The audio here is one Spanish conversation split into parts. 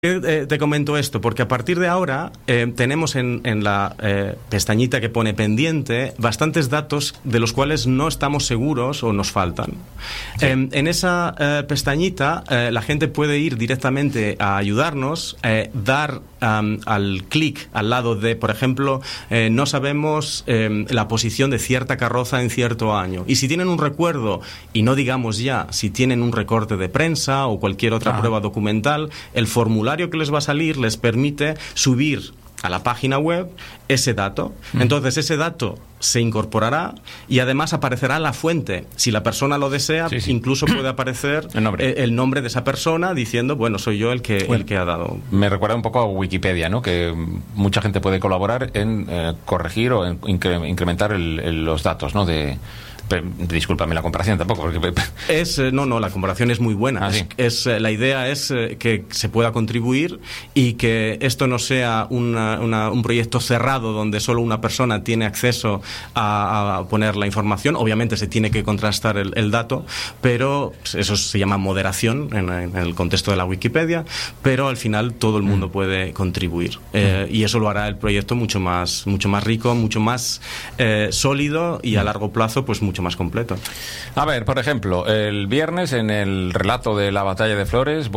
Te comento esto, porque a partir de ahora tenemos en la pestañita que pone pendiente bastantes datos de los cuales no estamos seguros o nos faltan. Sí. En esa pestañita la gente puede ir directamente a ayudarnos, dar al clic al lado de, por ejemplo, no sabemos la posición de cierta carroza en cierto año. Y si tienen un recuerdo, y no digamos ya si tienen un recorte de prensa o cualquier otra prueba documental, el formulario que les va a salir les permite subir a la página web ese dato. Entonces ese dato se incorporará y además aparecerá la fuente. Si la persona lo desea, incluso puede aparecer el nombre de esa persona diciendo, bueno, soy yo el que ha dado. Me recuerda un poco a Wikipedia, ¿no? Que mucha gente puede colaborar en corregir o en incrementar los datos, ¿no? Discúlpame la comparación tampoco. Porque... No, la comparación es muy buena. ¿Sí? La idea es que se pueda contribuir y que esto no sea un proyecto cerrado donde solo una persona tiene acceso a poner la información. Obviamente se tiene que contrastar el dato, pero eso se llama moderación en el contexto de la Wikipedia, pero al final todo el mundo puede contribuir. Y eso lo hará el proyecto mucho más rico, mucho más sólido y a largo plazo pues mucho más completo. A ver, por ejemplo, el viernes en el relato de la Batalla de Flores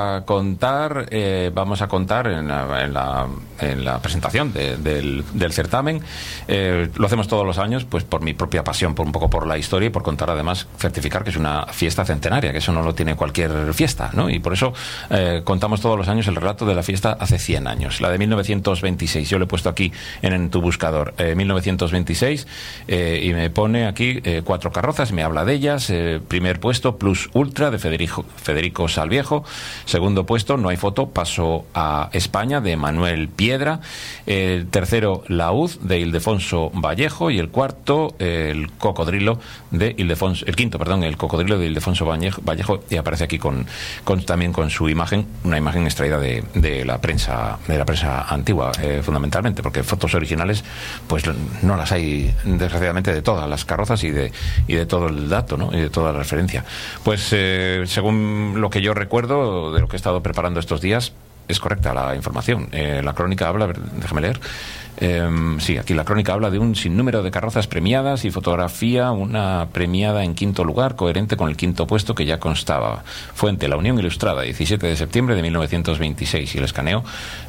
vamos a contar en la presentación del certamen, lo hacemos todos los años, pues por mi propia pasión, un poco por la historia y por contar además, certificar que es una fiesta centenaria, que eso no lo tiene cualquier fiesta, ¿no? Y por eso contamos todos los años el relato de la fiesta hace 100 años, la de 1926. Yo lo he puesto aquí en tu buscador, 1926, y me pone aquí 4 carrozas, me habla de ellas. Primer puesto, Plus Ultra de Federico Salviejo. Segundo puesto, No hay foto, Paso a España de Manuel Piedra. El tercero, Laúd de Ildefonso Vallejo. Y el cuarto, el Cocodrilo de Ildefonso, el quinto, perdón, el Cocodrilo de Ildefonso Vallejo, y aparece aquí también con su imagen, una imagen extraída de la prensa antigua, fundamentalmente, porque fotos originales pues no las hay, desgraciadamente, de todas las carrozas y de todo el dato, ¿no? Y de toda la referencia. Pues según lo que yo recuerdo de lo que he estado preparando estos días, es correcta la información. La crónica habla, déjame leer. Sí, aquí la crónica habla de un sinnúmero de carrozas premiadas y fotografía una premiada en quinto lugar, coherente con el quinto puesto que ya constaba. Fuente, La Unión Ilustrada, 17 de septiembre de 1926. Y el escaneo...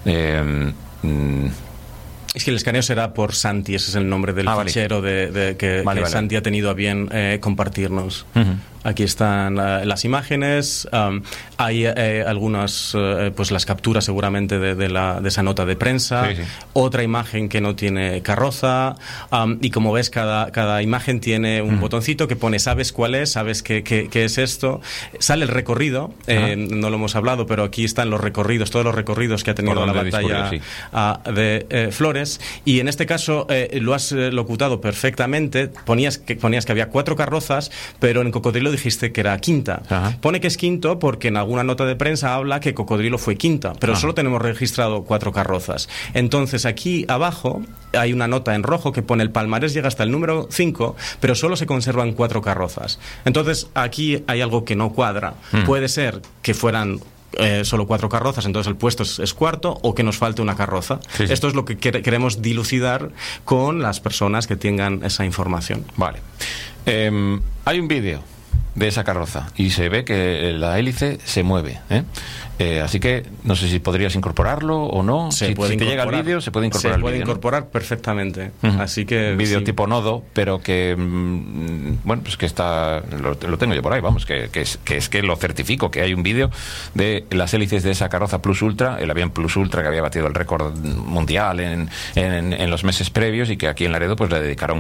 Es que el escaneo será por Santi, ese es el nombre del fichero que Santi ha tenido a bien compartirnos. Aquí están las imágenes, hay algunas, pues las capturas seguramente de esa nota de prensa, otra imagen que no tiene carroza, y como ves cada imagen tiene un botoncito que pone ¿sabes cuál es? ¿Sabes qué es esto? Sale el recorrido, no lo hemos hablado, pero aquí están los recorridos, todos los recorridos que ha tenido la batalla de Flores, y en este caso lo has locutado perfectamente. Ponías que había 4 carrozas, pero en Cocodrilo dijiste que era quinta. Pone que es quinto porque en alguna nota de prensa habla que Cocodrilo fue quinta, pero solo tenemos registrado 4 carrozas. Entonces aquí abajo hay una nota en rojo que pone el palmarés llega hasta el número 5, pero solo se conservan 4 carrozas. Entonces aquí hay algo que no cuadra. Puede ser que fueran solo 4 carrozas, entonces el puesto es cuarto, o que nos falte una carroza. Esto es lo que queremos dilucidar con las personas que tengan esa información. Vale. Hay un vídeo de esa carroza y se ve que la hélice se mueve, así que no sé si podrías incorporarlo o no. Si te llega el vídeo, se puede incorporar. Se puede incorporar perfectamente. Así que un vídeo tipo nodo, pero que bueno, pues que está, lo tengo yo por ahí, vamos, que lo certifico, que hay un vídeo de las hélices de esa carroza Plus Ultra, el avión Plus Ultra que había batido el récord mundial en los meses previos, y que aquí en Laredo pues le dedicaron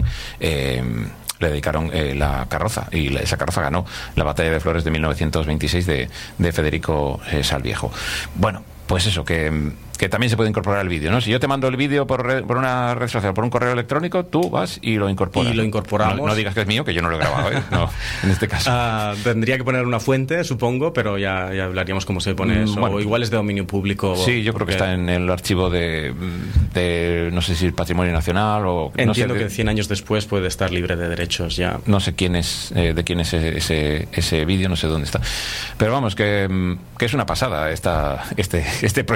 la carroza, y esa carroza ganó la Batalla de Flores de 1926 de Federico Salviejo. Bueno, pues eso, que que también se puede incorporar el vídeo, ¿no? Si yo te mando el vídeo por una red social, por un correo electrónico, tú vas y lo incorporas. Y lo incorporamos. No digas que es mío, que yo no lo he grabado, ¿eh? No, en este caso. Tendría que poner una fuente, supongo, pero ya hablaríamos cómo se pone eso. Bueno, o igual es de dominio público. Sí, yo creo que está en el archivo de no sé si el Patrimonio Nacional o... Entiendo no sé, que 100 años después puede estar libre de derechos ya. No sé quién es, de quién es ese vídeo, no sé dónde está. Pero vamos, que es una pasada este proyecto.